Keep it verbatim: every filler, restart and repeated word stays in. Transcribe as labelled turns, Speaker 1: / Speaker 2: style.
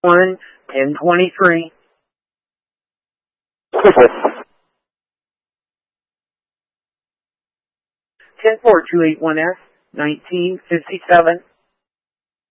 Speaker 1: one, ten twenty-three. ten four two eight one S, nineteen fifty-seven.